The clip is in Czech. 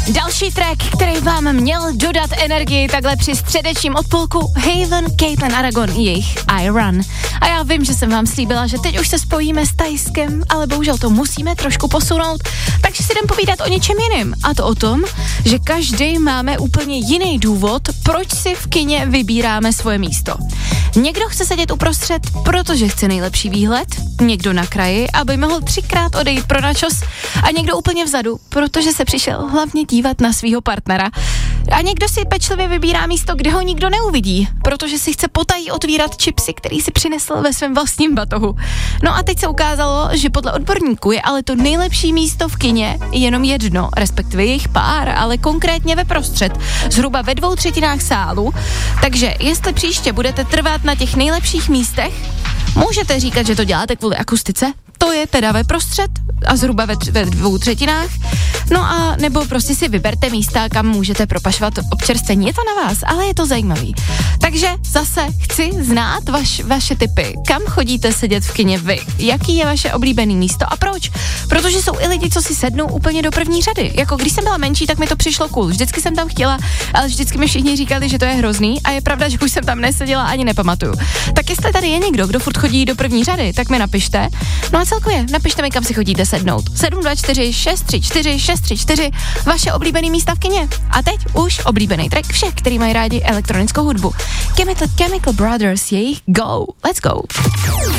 Další track, který vám měl dodat energii takhle při středečním odpolku, Haven, Caitlin Aragon, jejich I Run. A já vím, že jsem vám slíbila, že teď už se spojíme s Thajskem, ale bohužel to musíme trošku posunout, takže si jdem povídat o něčem jiným. A to o tom, že každý máme úplně jiný důvod, proč si v kině vybíráme svoje místo. Někdo chce sedět uprostřed, protože chce nejlepší výhled, někdo na kraji, aby mohl 3krát odejít pro načos, a někdo úplně vzadu, protože se přišel hlavně dívat na svýho partnera. A někdo si pečlivě vybírá místo, kde ho nikdo neuvidí, protože si chce potají otvírat chipsy, který si přinesl ve svém vlastním batohu. No a teď se ukázalo, že podle odborníků je ale to nejlepší místo v kině jenom jedno, respektive jejich pár, ale konkrétně ve prostřed, zhruba ve 2/3 sálu. Takže jestli příště budete trvat na těch nejlepších místech, můžete říkat, že to děláte kvůli akustice, to je teda ve prostřed a zhruba ve 2/3. No a nebo prostě si vyberte místa, kam můžete propašovat občerstvení. Je to na vás, ale je to zajímavý. Takže zase chci znát vaše tipy. Kam chodíte sedět v kině vy? Jaký je vaše oblíbené místo a proč? Protože jsou i lidi, co si sednou úplně do první řady. Jako když jsem byla menší, tak mi to přišlo cool. Vždycky jsem tam chtěla, ale vždycky mi všichni říkali, že to je hrozný, a je pravda, že už jsem tam neseděla, ani nepamatuju. Tak jestli tady je někdo, kdo furt chodí do první řady, tak mi napište. No a celkově napište mi, kam si chodíte sednout. 724 634 634 vaše oblíbené místa v kině. A teď už oblíbený track všech, který mají rádi elektronickou hudbu. Chemical Brothers, jejich Go. Let's go.